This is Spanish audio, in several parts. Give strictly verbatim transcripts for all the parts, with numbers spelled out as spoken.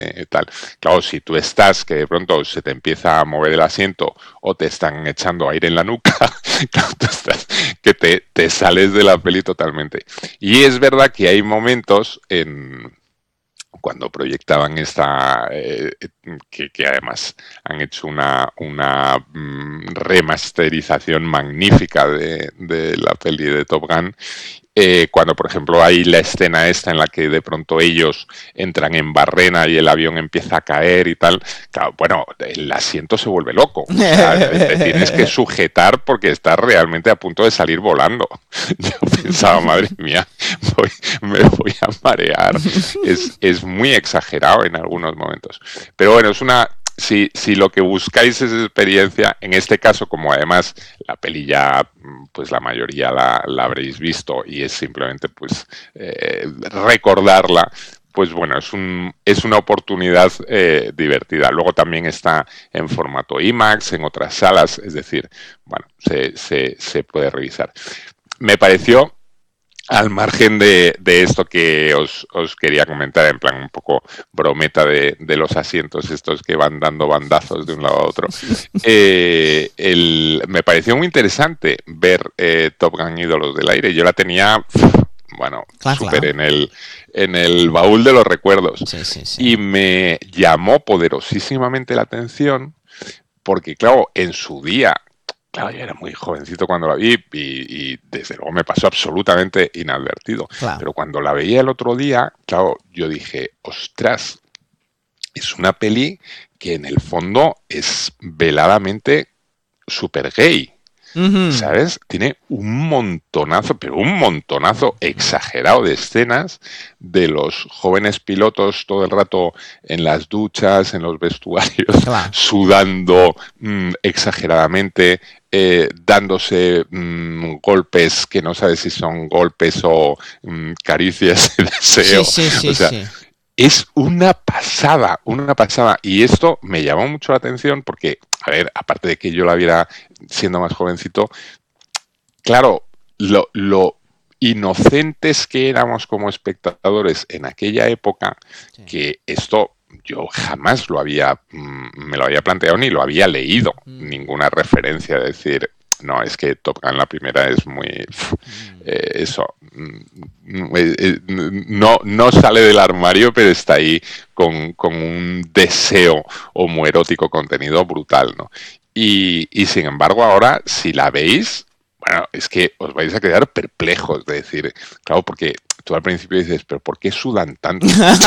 eh, tal. Claro, si tú estás que de pronto se te empieza a mover el asiento o te están echando aire en la nuca, claro, tú estás, que te, te sales de la peli totalmente. Y es verdad que hay momentos en cuando proyectaban esta, eh, que, que además han hecho una, una mm, remasterización magnífica de, de la peli de Top Gun, eh, cuando por ejemplo hay la escena esta en la que de pronto ellos entran en barrena y el avión empieza a caer y tal, claro, bueno, el asiento se vuelve loco, o sea, te tienes que sujetar porque estás realmente a punto de salir volando. Yo pensaba, madre mía, voy, me voy a marear. Es, es muy exagerado en algunos momentos. Pero bueno, es una... Si, si lo que buscáis es experiencia, en este caso, como además la peli ya, pues la mayoría la, la habréis visto y es simplemente pues eh, recordarla, pues bueno, es, un, es una oportunidad eh, divertida. Luego también está en formato IMAX, en otras salas, es decir, bueno, se, se, se puede revisar. Me pareció, al margen de, de esto que os, os quería comentar, en plan un poco brometa de, de los asientos estos que van dando bandazos de un lado a otro, eh, el, me pareció muy interesante ver eh, Top Gun Ídolos del Aire. Yo la tenía, bueno, súper en el, en el baúl de los recuerdos. Sí, sí, sí. Y me llamó poderosísimamente la atención porque, claro, en su día... Claro, yo era muy jovencito cuando la vi y, y desde luego me pasó absolutamente inadvertido. Clar. Pero cuando la veía el otro día, claro, yo dije, ostras, es una peli que en el fondo es veladamente súper gay. Mm-hmm. ¿Sabes? Tiene un montonazo, pero un montonazo exagerado de escenas de los jóvenes pilotos todo el rato en las duchas, en los vestuarios, Clar. sudando mmm, exageradamente, eh, dándose mmm, golpes que no sabes si son golpes o mmm, caricias de deseo. Sí, sí, sí, o sea, sí. Es una pasada, una pasada. Y esto me llamó mucho la atención porque, a ver, aparte de que yo la viera siendo más jovencito, claro, lo, lo inocentes que éramos como espectadores en aquella época, sí. que esto yo jamás lo había, me lo había planteado ni lo había leído, mm. ninguna referencia, de decir, no, es que Top Gun la primera es muy... Eh, eso, eh, no, no sale del armario, pero está ahí con, con un deseo homoerótico contenido brutal, ¿no? Y, y sin embargo ahora, si la veis, bueno, es que os vais a quedar perplejos de decir, claro, porque tú al principio dices, pero ¿por qué sudan tanto?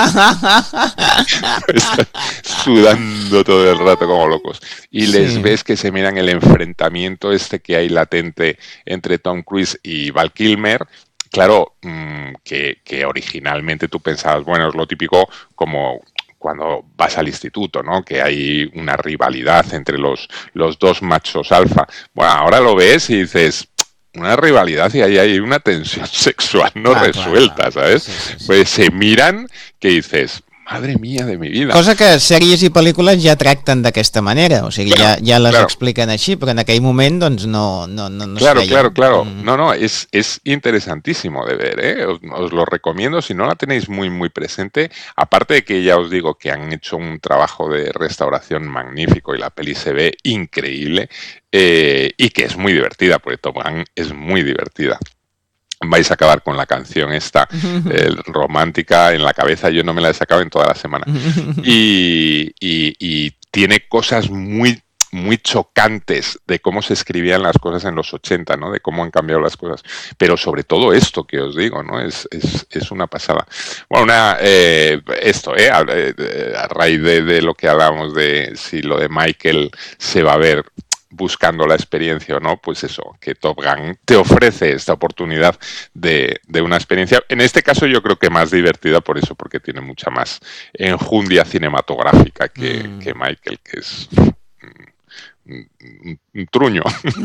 Están sudando todo el rato como locos. Y les sí. ves que se miran el enfrentamiento este que hay latente entre Tom Cruise y Val Kilmer. Claro, mmm, que, que originalmente tú pensabas, bueno, es lo típico como... cuando vas al instituto, ¿no? Que hay una rivalidad entre los, los dos machos alfa. Bueno, ahora lo ves y dices, una rivalidad y ahí hay una tensión sexual no clar, resuelta, clar, clar. ¿Sabes? Sí, sí, sí. Pues se miran que dices, madre mía de mi vida. Cosa que sèries i pel·lícules ja tracten d'aquesta manera, o sigui, claro, ja, ja les claro. expliquen així, però en aquell moment doncs no, no, no, no claro, es Claro, claro, mm. No, no, es, es interesantísimo de ver, ¿eh? Os, os lo recomiendo, si no la tenéis muy, muy presente, aparte de que ya os digo que han hecho un trabajo de restauración magnífico y la peli se ve increíble, eh, y que es muy divertida, porque Top Gun es muy divertida. Vais a acabar con la canción esta eh, romántica en la cabeza, yo no me la he sacado en toda la semana. Y, y, y tiene cosas muy, muy chocantes de cómo se escribían las cosas en los ochenta, ¿no? De cómo han cambiado las cosas. Pero sobre todo esto que os digo, ¿no? Es, es, es una pasada. Bueno, una, eh, esto, ¿eh? A, a raíz de, de lo que hablábamos de si lo de Michael se va a ver buscando la experiencia o no, pues eso, que Top Gun te ofrece esta oportunidad de, de una experiencia, en este caso yo creo que más divertida por eso, porque tiene mucha más enjundia cinematográfica que, mm. que Michael, que es un trunyo.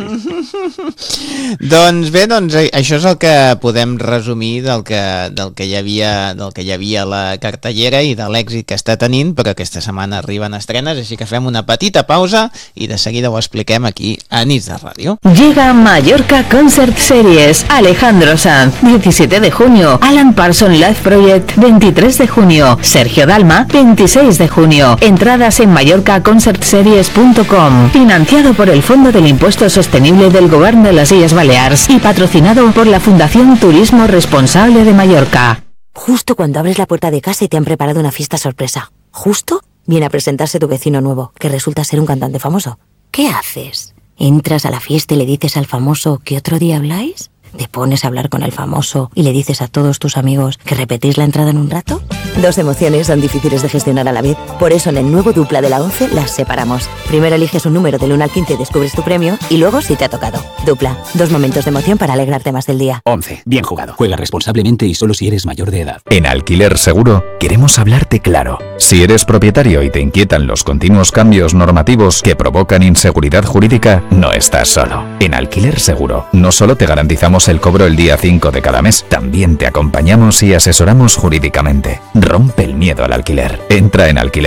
Doncs bé, doncs això és el que podem resumir del que, del que hi havia del que hi havia a la cartellera i de l'èxit que està tenint, però aquesta setmana arriben estrenes, així que fem una petita pausa i de seguida ho expliquem aquí a Nits de Ràdio. Llega Mallorca Concert Series. Alejandro Sanz, diecisiete de junio. Alan Parsons Live Project, veintitrés de junio. Sergio Dalma, veintiséis de junio. Entradas en mallorca concert series punto com. Financiado por el Fondo del Impuesto Sostenible del Gobierno de las Illes Balears y patrocinado por la Fundación Turismo Responsable de Mallorca. Justo cuando abres la puerta de casa y te han preparado una fiesta sorpresa. Justo viene a presentarse tu vecino nuevo, que resulta ser un cantante famoso. ¿Qué haces? ¿Entras a la fiesta y le dices al famoso que otro día habláis? ¿Te pones a hablar con el famoso y le dices a todos tus amigos que repetís la entrada en un rato? Dos emociones son difíciles de gestionar a la vez. Por eso en el nuevo Dupla de la once las separamos. Primero eliges un número del uno al quince y descubres tu premio, y luego si te ha tocado. Dupla, dos momentos de emoción para alegrarte más del día. once. Bien jugado. Juega responsablemente y solo si eres mayor de edad. En Alquiler Seguro queremos hablarte claro. Si eres propietario y te inquietan los continuos cambios normativos que provocan inseguridad jurídica, no estás solo. En Alquiler Seguro no solo te garantizamos el cobro el día cinco de cada mes, también te acompañamos y asesoramos jurídicamente. Rompe el miedo al alquiler. Entra en alquiler